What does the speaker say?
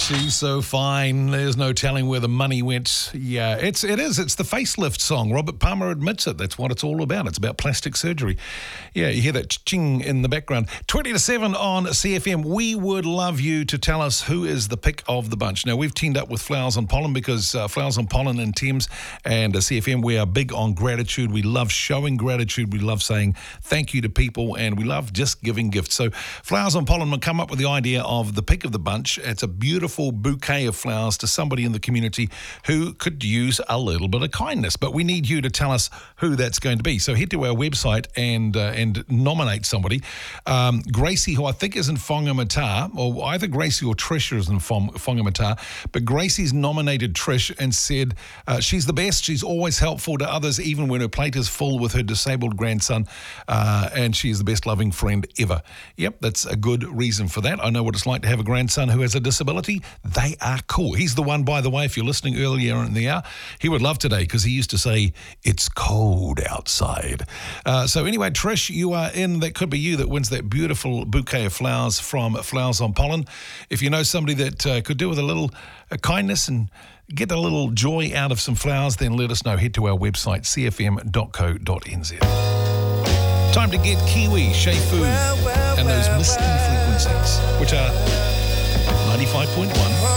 She's so fine. There's no telling where the money went. Yeah, it is. It's the facelift song. Robert Palmer admits it. That's what it's all about. It's about plastic surgery. Yeah, you hear that ching in the background. 20 to 7 on CFM. We would love you to tell us who is the pick of the bunch. Now, we've teamed up with Flowers on Pollen because Flowers on Pollen and Thames and CFM, we are big on gratitude. We love showing gratitude. We love saying thank you to people, and we love just giving gifts. So Flowers on Pollen will come up with the idea of the pick of the bunch. It's a beautiful bouquet of flowers to somebody in the community who could use a little bit of kindness. But we need you to tell us who that's going to be. So head to our website and nominate somebody. Gracie, who I think is in Whangamata, or either Gracie or Trish is in Whangamata, but Gracie's nominated Trish and said she's the best. She's always helpful to others, even when her plate is full with her disabled grandson, and she is the best loving friend ever. Yep, that's a good reason for that. I know what it's like to have a grandson who has a disability. They are cool. He's the one, by the way, if you're listening earlier in the hour, he would love today because he used to say, it's cold outside. So anyway, Trish, you are in. That could be you that wins that beautiful bouquet of flowers from Flowers on Pollen. If you know somebody that could do with a little kindness and get a little joy out of some flowers, then let us know. Head to our website, cfm.co.nz. Time to get Kiwi, Shea Fu, and those misty frequencies, which are 95.1.